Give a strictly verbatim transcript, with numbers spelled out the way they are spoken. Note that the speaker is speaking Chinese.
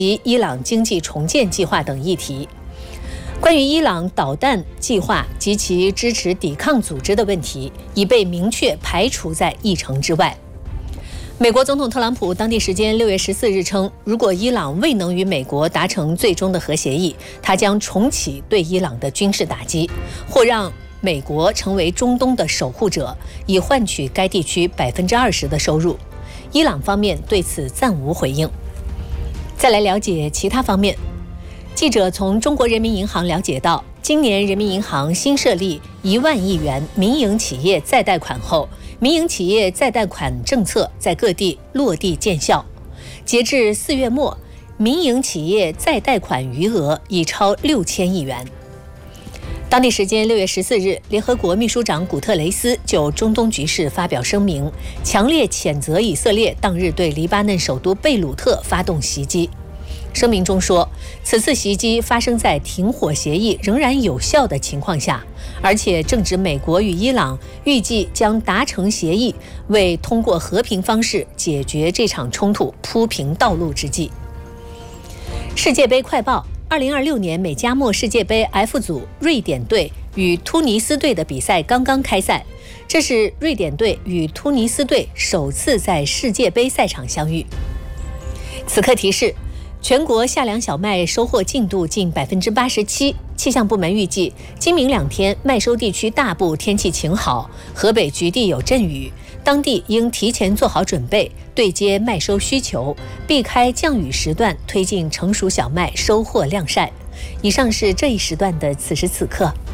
及伊朗经济重建计划等议题。关于伊朗导弹计划及其支持抵抗组织的问题，已被明确排除在议程之外。美国总统特朗普当地时间六月十四日称，如果伊朗未能与美国达成最终的核协议，他将重启对伊朗的军事打击，或让美国成为中东的守护者，以换取该地区百分之二十的收入。伊朗方面对此暂无回应。再来了解其他方面。记者从中国人民银行了解到，今年人民银行新设立一万亿元民营企业再贷款后，民营企业再贷款政策在各地落地见效。截至四月末，民营企业再贷款余额已超六千亿元。当地时间六月十四日，联合国秘书长古特雷斯就中东局势发表声明，强烈谴责以色列当日对黎巴嫩首都贝鲁特发动袭击。声明中说，此次袭击发生在停火协议仍然有效的情况下，而且正值美国与伊朗预计将达成协议，为通过和平方式解决这场冲突铺平道路之际。世界杯快报：二零二六年美加墨世界杯 F 组，瑞典队与突尼斯队的比赛刚刚开赛，这是瑞典队与突尼斯队首次在世界杯赛场相遇。此刻提示：全国夏粮小麦收获进度近百分之八十七，气象部门预计今明两天麦收地区大部天气晴好，河北局地有阵雨，当地应提前做好准备，对接麦收需求，避开降雨时段，推进成熟小麦收获晾晒。以上是这一时段的此时此刻。